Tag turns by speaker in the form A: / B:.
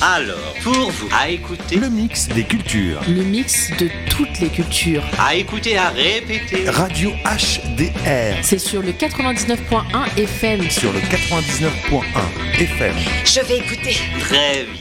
A: Alors, pour vous, à écouter,
B: Le mix des cultures.
C: Le mix de toutes les cultures.
A: à écouter, à répéter.
B: Radio HDR.
C: C'est sur le 99.1 FM.
B: Sur le 99.1 FM.
D: Je vais écouter.
A: Très bien.